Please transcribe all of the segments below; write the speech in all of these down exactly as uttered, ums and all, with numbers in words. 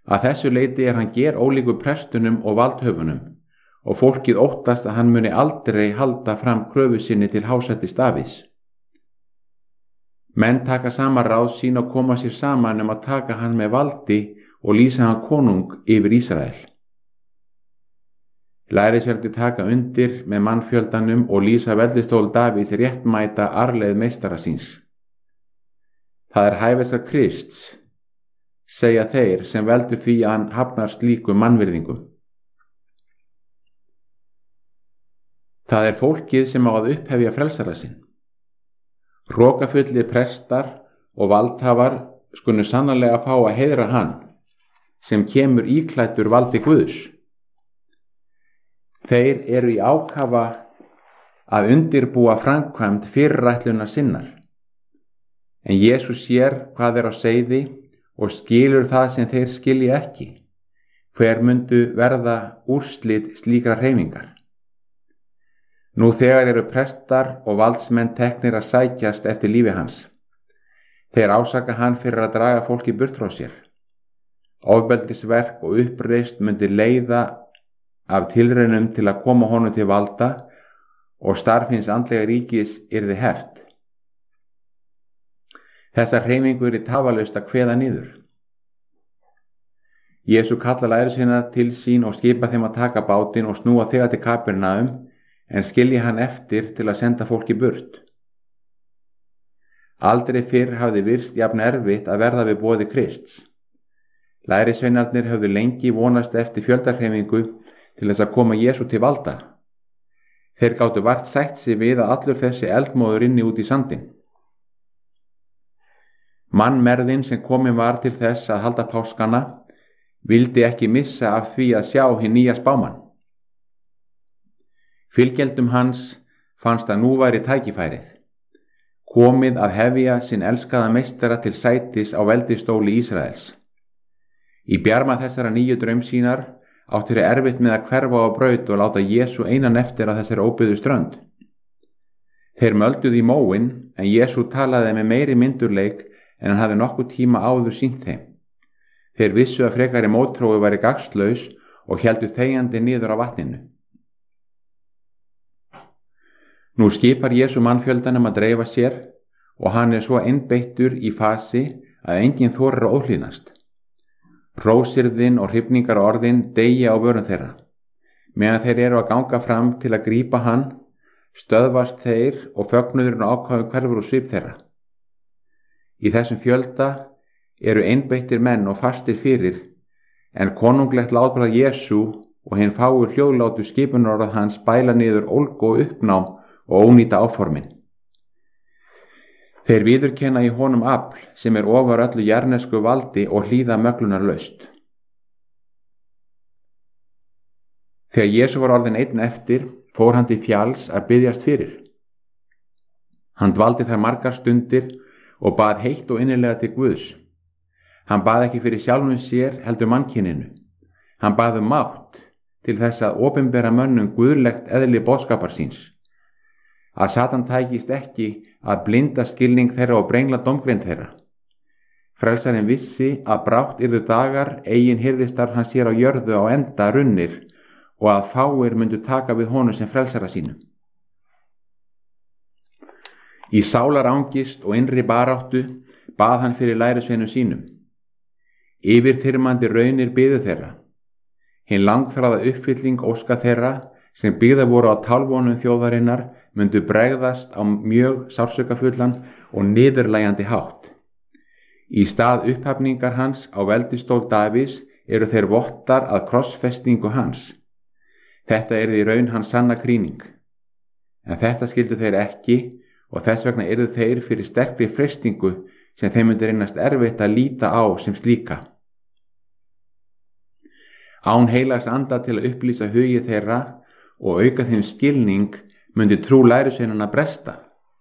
Að þessu leyti er hann gerólíkur prestunum og valdhöfunum og fólkið óttast að hann muni aldrei halda fram kröfu sinni til hásætis Davíðs. Menn taka sama ráð sín og koma sér saman um að taka hann með valdi og lýsa hann konung yfir Ísrael. Lærisveinarnir taka undir með mannfjöldanum og lýsa veldistól Davíðs réttmæta arfleifð meistara síns. Það er hæfileika Krists, segja þeir sem veldur því að hann hafnar slíkum mannvirðingum. Það er fólkið sem á að upphefja frelsara sinn. Hrokafullir prestar og valdhafar skulu sannarlega fá að heiðra hann sem kemur íklæddur valdi Guðs. Þeir eru í ákafa að undirbúa framkvæmd fyrirætluna sinnar. En Jesús sér hvað er á seyði og skilur það sem þeir skilja ekki. Hver mundu verða úrslit slíkra hreyfingar? Nú þegar eru prestar og valdsmenn teknir að sækjast eftir lífi hans. Þeir ásaka hann fyrir að draga fólki burt frá sér. Ofbeldisverk og uppreisn myndi leiða af tilraunum til að koma honum til valda og starf hins andlega ríkis yrði heft. Þessar hreyfingu er í tafarlaust að kveða niður. Jesú kallar lærisveina til sín og skipa þeim að taka bátinn og snúa þegar til Kapernaum, en skilja hann eftir til að senda fólki burt. Aldrei fyrr hafði virst jafn erfitt að verða við boði Krists. Lærisveinarnir höfðu lengi vonast eftir fjöldahreyfingu til þess að koma Jesú til valda. Þeir gátu vart sætt sig við að allur þessi eldmóður inni út í sandinn. Mannmerðin sem komin var til þess að halda páskana vildi ekki missa af því að sjá hinn nýja spámann. Fylgjendum hans fannst að nú væri tækifærið, komið að hefja sinn elskaða meistara til sætis á veldistóli Ísraels. Í bjarma þessara nýju draumsýnar áttu þeir erfitt með að hverfa á braut og láta Jesú einan eftir á þessari óbyggðu strönd. Þeir mölduðu í móinn, en Jesú talaði með meiri myndurleik en hann hafði nokkuð tíma áður sýnt þeim. Þeir vissu að frekari mótþrói væri gagnslaus og héldu þegjandi niður á vatninu. Nú skipar Jesú mannfjöldanum að dreifa sér og hann er svo einbeittur í fasi að enginn þorir að óhlýðnast. Hrósyrðin og hrifningar orðin deyja á vörum þeirra. Meðan þeir eru að ganga fram til að grípa hann, stöðvast þeir og fögnuðurinn ákváðu hverfur úr svip þeirra. Í þessum fjölda eru einbeittir menn og fastir fyrir, en konunglegt látbragð Jesú og hinn fáu hljóðlátu skipunarorð hans bæla niður ólgu og uppnám og ónýta áformin. Þeir viðurkenna í honum afl sem er ofar öllu jarnesku valdi og hlýða möglunarlaust. Þegar Jesú var orðinn einn eftir, fór hann til fjalls að biðjast fyrir. Hann dvaldi þar margar stundir og bað heitt og innilega til Guðs. Hann bað ekki fyrir sjálfum sér heldur mannkyninu. Hann bað um mátt til þess að opinbera mönnum guðlegt eðli boðskapar síns. Að Satan tækist ekki að blinda skilning þeirra og brengla dómgreind þeirra. Frelsarinn vissi að brátt yrðu dagar eigin hirðistarf hans hér á jörðu á enda runnir og að fáir myndu taka við honum sem frelsara sínum. Í sálarangist og innri baráttu bað hann fyrir lærisveinum sínum. Yfirþyrmandi raunir biðu þeirra. Hinn langþráða uppfylling óska þeirra sem byggða voru á tálvonum þjóðarinnar myndu bregðast á mjög sársökafullan og niðurlægjandi hátt. Í stað upphafningar hans á veldistól Davíðs eru þeir vottar að krossfestingu hans. Þetta er í raun hans sanna krýning. En þetta skildu þeir ekki og þess vegna eru þeir fyrir sterkri freistingu sem þeim myndir reynast erfitt að líta á sem slíka. Án heilags anda til að upplýsa hugi þeirra og auka þeim skilning myndi trú lærisveinanna bresta.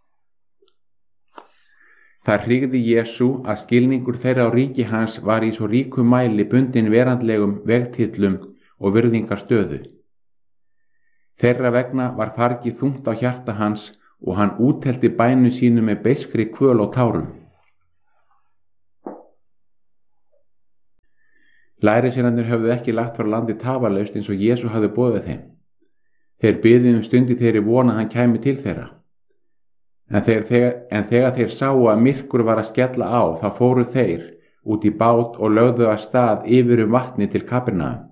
Það hryggði Jesú að skilningur þeirra á ríki hans var í svo ríku mæli bundin verandlegum vegtillum og virðingarstöðu. Þeirra vegna var fargið þungt á hjarta hans og hann úthelti bænu sínu með beiskri kvöl og tárum. Lærisveinarnir höfðu ekki lagt frá landi tafarlaust eins og Jesús hafði boðið þeim. Þeir biðu um stundi þeirri von að hann kæmi til þeirra. En þegar, en þegar þeir sáu að myrkur var að skella á, þá fóru þeir út í bát og lögðu af stað yfir um vatni til Kapernaum.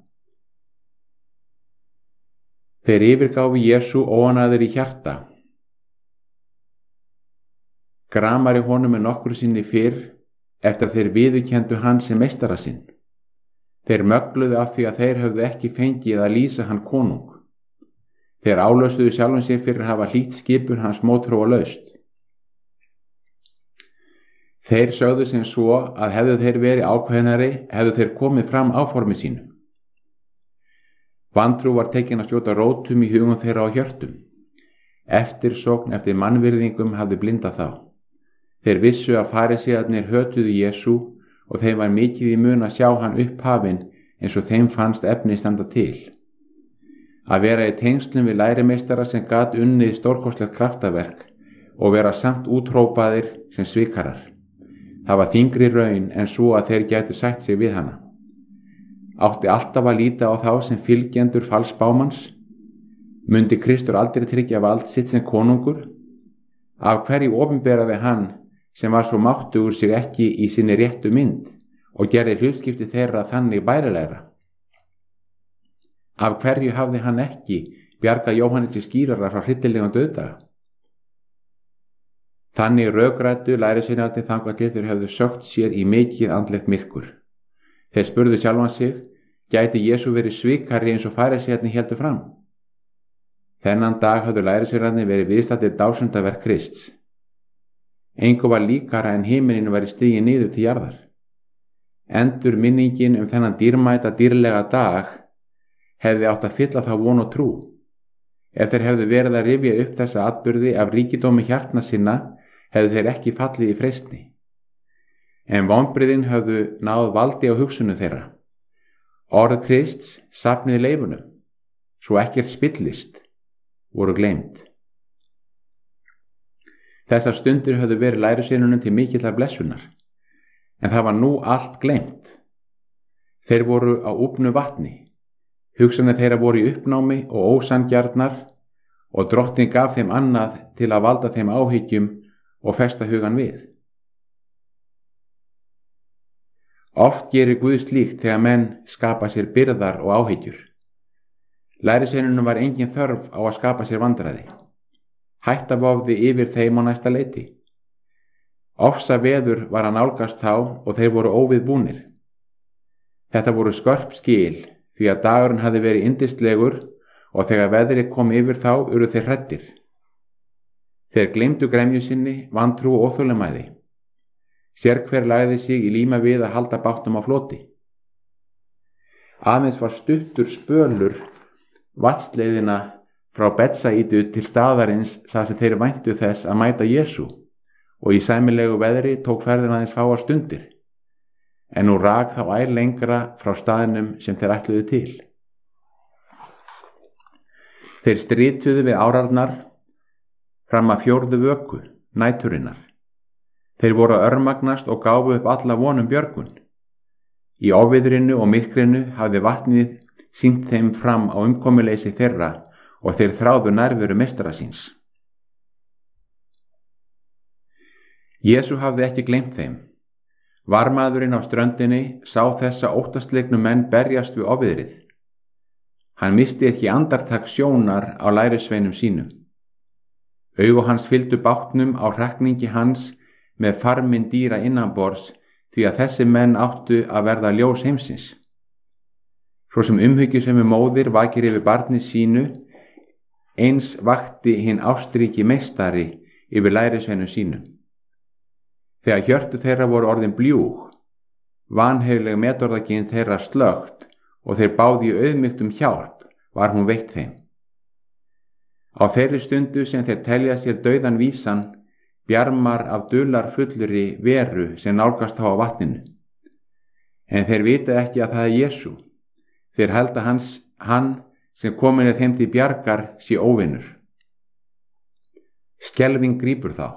Þeir yfirgáfu Jesú óánægðir í hjarta. Gramar í honum en nokkru sinni fyrr eftir að þeir viðurkenndu hann sem meistara sinn. Þeir mögluðu af því að þeir höfðu ekki fengið að lýsa hann konung. Þeir álöstuðu sjálfum sér fyrir að hafa hlýtt skipun hans mótþróa laust. Þeir sögðu sem svo að hefðu þeir verið ákveðnari, hefðu þeir komið fram áformi sínu. Vantrú var tekin að skjóta rótum í hugum þeirra á hjörtum. Eftirsókn eftir mannvirðingum hafði blindað þá. Þeir vissu að farisæarnir hötuðu Jesú og þeim var mikið í mun að sjá hann upphafinn eins og þeim fannst efni standa til. Að vera í tengslum við lærimeistara sem gat unnið stórkostlegt kraftaverk og vera samt úthrópaðir sem svikarar. Það var þyngri raun en svo að þeir gætu sætt sig við hana. Átti alltaf að líta á þá sem fylgjendur falsbámans? Mundi Kristur aldrei tryggja vald sitt sem konungur? Af hverju opinberaði hann sem var svo máttugur sig ekki í sinni réttu mynd og gerði hlutskipti þeirra þannig bærilegra? Af hverju hafði hann ekki bjargað Jóhannesi skírara frá hryllilegum dauðdaga? Þannig rökræddu lærisveinarnir þangað til þeir höfðu sökkt sér í mikið andlegt myrkur. Þeir spurðu sjálfan sig, gæti Jesú verið svikari eins og farisæarnir héldu fram? Þennan dag höfðu lærisveinarnir verið viðstaddir dásemdaverk Krists. Engu var líkara en himinninn væri stigið niður til jarðar. Endur minningin um þennan dýrmæta dýrlega dag hefði átt að fylla þá von og trú. Ef þeir hefðu verið að rifja upp þessa atburði af ríkidómi hjartna sinna, hefðu þeir ekki fallið í freistni. En vonbrigðin höfðu náð valdi á hugsunum þeirra. Orð Krists safnið leifunum, svo ekkert spillist, voru gleymt. Þessar stundir höfðu verið lærisveinunum til mikillar blessunar, en það var nú allt gleymt. Þeir voru á úpnu vatni. Hugsanir þeirra voru í uppnámi og ósanngjarnar og Drottinn gaf þeim annað til að valda þeim áhyggjum og festa hugan við. Oft gerir Guð slíkt þegar menn skapa sér byrðar og áhyggjur. Lærisveinunum var engin þörf á að skapa sér vandræði. Hætta vofði yfir þeim á næsta leiti. Ofsa veður var að nálgast þá og þeir voru óviðbúnir. Þetta voru skörp skil, því að dagurinn hafði verið yndislegur og þegar veðrið kom yfir þá urðu þeir hræddir. Þeir gleymdu gremju sinni, vantrú og óþolinmæði. Sérhver lagði sig í líma við að halda bátnum á floti. Aðeins var stuttur spölur vatnsleiðina frá Betsaídu til staðarins þar sem þeir væntu þess að mæta Jesú og í sæmilegu veðri tók ferðin aðeins fáar stundir. En nú rak þá æ lengra frá staðnum sem þeir ætluðu til. Þeir strituðu við árarnar fram að fjórðu vöku, næturinnar. Þeir voru að örmagnast og gáfu upp alla vonum björgun. Í ofviðrinu og myrkrinu hafði vatnið sýnt þeim fram á umkomuleysi þeirra og þeir þráðu nærveru meistara síns. Jesú hafði ekki gleymt þeim. Varmaðurinn á ströndinni sá þessa óttaslegnu menn berjast við ofviðrið. Hann misti ekki andartak sjónar á lærisveinum sínum. Augu hans fylgdu bátnum á hrakningi hans með farminn dýra innanborðs því að þessi menn áttu að verða ljós heimsins. Svo sem umhyggjusemi móðir vakir yfir barni sínu, eins vakti hinn ástríki meistari yfir lærisveinum sínum. Þegar hjörtu þeirra voru orðin bljúg, vanheiðleg metorðaginn þeirra slögt og þeir báðu í auðmyggt um hjálp, var hún veitt þeim. Á þeirri stundu sem þeir telja sér dauðan vísan, bjarmar af dular fullri veru sem nálgast þá á vatninu. En þeir vita ekki að það er Jesú. Þeir halda hans, hann sem komin er þeim til bjargar sé óvinnur. Skelfing grípur þá.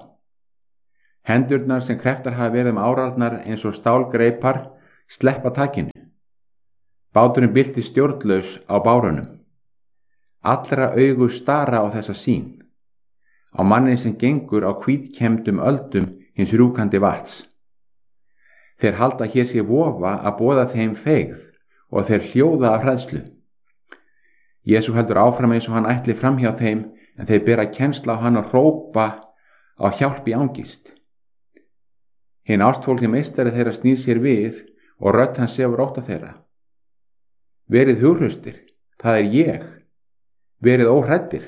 Hendurnar sem kreftar hafa verið um árarnar eins og stálgreipar sleppa takinu. Báturinn bylti stjórnlaus á bárunum. Allra augu stara á þessa sýn, á mannin sem gengur á hvítkemdum öldum hins rjúkandi vats. Þeir halda hér sé vofa að boða þeim feigð og þeir hljóða af hræðslu. Jesú heldur áfram eins og hann ætli fram hjá þeim, en þeir bera kennsla á hann og hrópa á hjálp í angist. Hinn ástfólgni meistari þeirra snýr sér við og rödd hans sefur ótta þeirra. Verið hughrustir, það er ég. Verið óhræddir.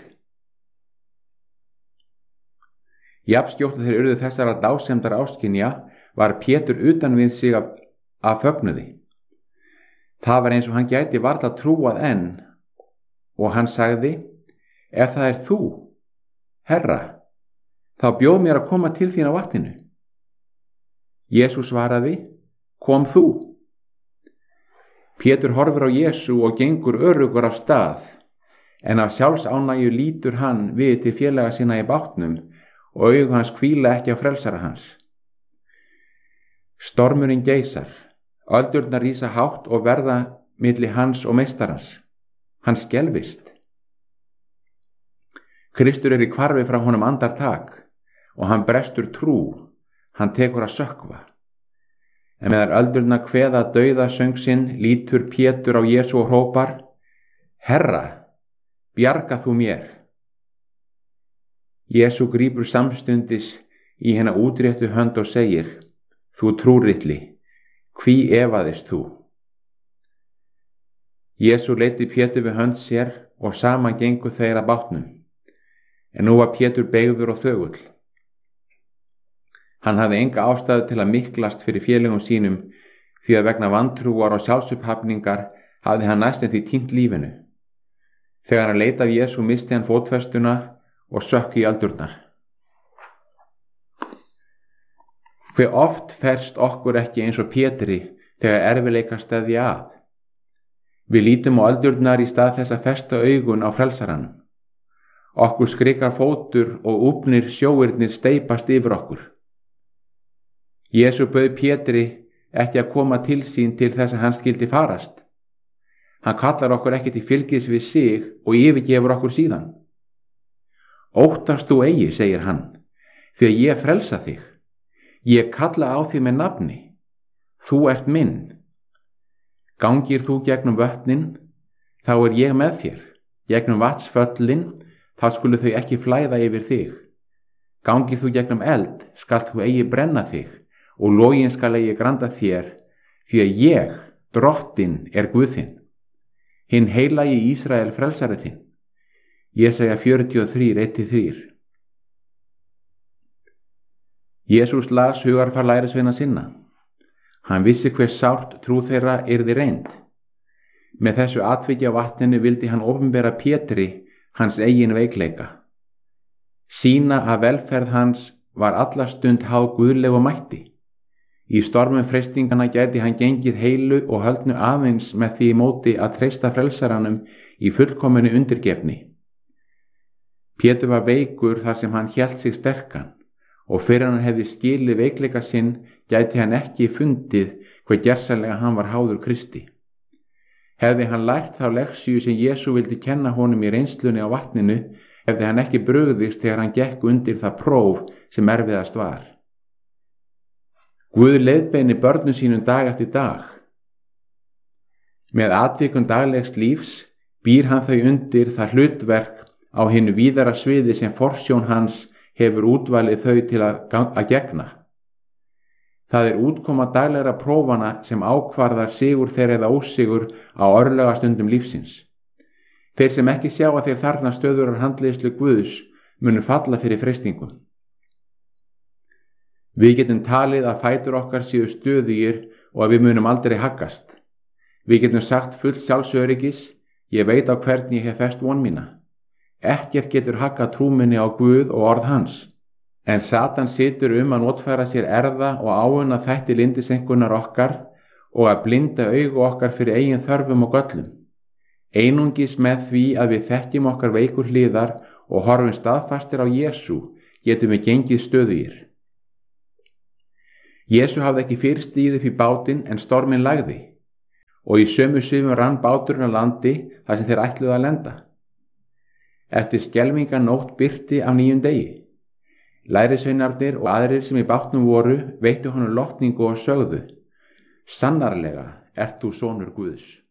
Jafnskjótt þeir urðu þessara dásemdar áskynja var Pétur utan við sig af, af fögnuði. Það var eins og hann gæti varla trúað enn, og hann sagði: Ef það er þú, Herra, þá bjóð mér að koma til þín á vatninu. Jesús svaraði: Kom þú. Pétur horfir á Jesú og gengur öruggur af stað, en af sjálfsánægju lítur hann við til félaga sinna í bátnum og augu hans hvíla ekki á frelsara hans. Stormurinn geisar, öldurnar rísa hátt og verða milli hans og meistarans. Hann skelfist. Kristur er í hvarfi frá honum andartak og hann brestur trú, hann tekur að sökkva. En meðan öldurnar kveða dauða söng sinn lítur Pétur á Jesú og hrópar: Herra, bjarga þú mér. Jesú grípur samstundis í hennar útréttu hönd og segir: Þú trúrilli, hví efaðist þú? Jesú leiddi Pétur við hönd sér og saman gengu þeir að bátnum, en nú var Pétur beygður og þögull. Hann hafði enga ástæðu til að miklast fyrir félögum sínum, því að vegna vantrúar og sjálfsupphafningar hafði hann næstum því týnt lífinu. Þegar hann leit af Jesú misti hann fótfestuna og sökk í öldurnar. Hve oft ferst okkur ekki eins og Pétri þegar erfiðleikar steðja að. Við lítum á öldurnar í stað þess að festa augun á frelsaranum. Okkur skrikar fótur og úpnir sjóirnir steypast yfir okkur. Jesú bauð Pétri ekki að koma til sín til þess að hann skyldi farast. Hann kallar okkur ekki til fylgis við sig og yfirgefur okkur síðan. Óttast þú eigi, segir hann, því að ég frelsa þig. Ég kalla á þig með nafni. Þú ert minn. Gangir þú gegnum vötnin, þá er ég með þér. Gegnum vatsföllin, þá skulu þau ekki flæða yfir þig. Gangir þú gegnum eld, skalt þú eigi brenna þig, og login skal eigi granda þér, því að ég, Drottinn, er Guð þinn. Hinn heilagi Ísrael frelsari þinn. Jesaja fjörutíu og þrjú, eitt til þrjú. Jesús las hugarfar lærisveina sinna. Hann vissi hver sárt trú þeirra yrði reynd. Með þessu atviki á vatninu vildi hann opinbera Pétri hans eigin veikleika. Sýna að velferð hans var alla stund háð guðlegu mætti. Í stormum freistingana gæti hann gengið heilu og höldnu aðeins með því móti að treysta frelsaranum í fullkominu undirgefni. Pétur var veikur þar sem hann hélt sig sterkan, og fyrir hann hefði skilið veikleika sinn gæti hann ekki fundið hvað gersamlega hann var háður Kristi. Hefði hann lært þá leksíu sem Jesú vildi kenna honum í reynslunni á vatninu, hefði hann ekki brugðist þegar hann gekk undir það próf sem erfiðast var. Guð leiðbeini börnum sínum dag eftir dag. Með atvikum daglegs lífs býr hann þau undir það hlutverk á hinu víðara sviði sem forsjón hans hefur útvalið þau til að, að gegna. Það er útkoma daglegra prófana sem ákvarðar sigur þeirra eða ósigur á örlagastundum lífsins. Þeir sem ekki sjá að þeir þarna stöðurar handleiðslu Guðs munu falla fyrir freistingum. Við getum talið að fætur okkar séu stöðugir og að við munum aldrei haggast. Við getum sagt full sjálfsöryggis: ég veit á hvern ég hef fest von mína. Ekkert getur haggað trúminni á Guð og orð hans. En Satan situr um að notfæra sér erða og áunna þætti lindisenkunar okkar og að blinda augu okkar fyrir eigin þörfum og göllum. Einungis með því að við þekkjum okkar veikur hliðar og horfum staðfastir á Jesú getum við gengið stöðugir. Jesú hafði ekki fyrstigið upp í bátinn en storminn lagði, og í sömu svifum rann báturinn á landi þar sem þeir ætluðu að lenda. Eftir skelfingarnótt birti af nýjum degi. Lærisveinarnir og aðrir sem í bátnum voru veittu honum lotningu og sögðu: Sannarlega ert þú sonur Guðs.